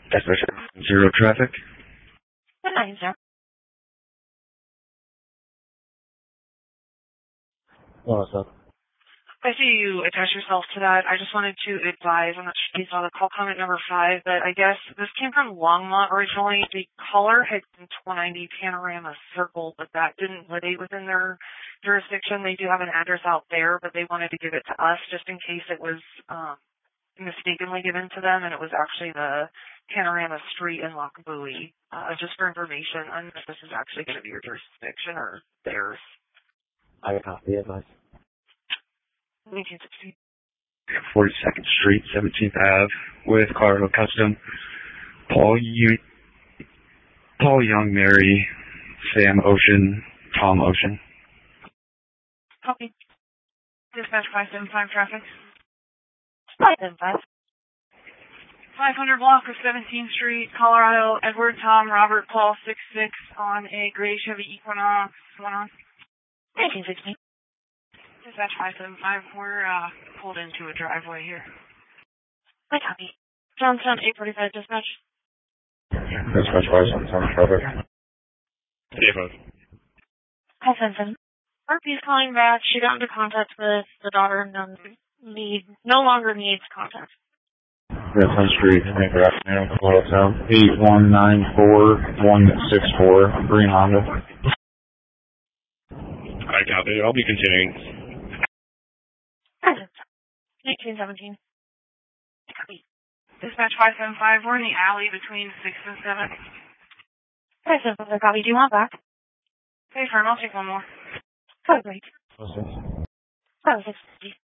Dispatch 0 traffic. Good night, sir. What's up? I see you attach yourself to that. I just wanted to advise, I'm not sure if you saw the call comment number 5, but I guess this came from Longmont originally. The caller had 190 Panorama Circle, but that didn't validate within their jurisdiction. They do have an address out there, but they wanted to give it to us just in case it was mistakenly given to them, and it was actually the Panorama Street in Lockabooey. Just for information, I don't know if this is actually going to be your jurisdiction or theirs. I got a copy of it. 1816. 42nd Street, 17th Ave, with Colorado Custom. Paul Young, Mary, Sam Ocean, Tom Ocean. Copy. Dispatch 575 traffic. 575. 500 block of 17th Street, Colorado. Edward, Tom, Robert, Paul, 66 on a gray Chevy Equinox. One on. 1916. Dispatch 575. We're pulled into a driveway here. My copy. Johnstown 845 dispatch. Dispatch 575 traffic. Yeah, 577. RP's calling back. She got into contact with the daughter and no longer needs contact. Yeah, 10th Street, 24th Avenue, Colorado Town. 8194164, green Honda. I copy. I'll be continuing. 1817. Copy. Dispatch 575. We're in the alley between 6 and 7. 575 copy. Do you want back? Okay, firm. I'll take one more. Oh, great. What's this? 560.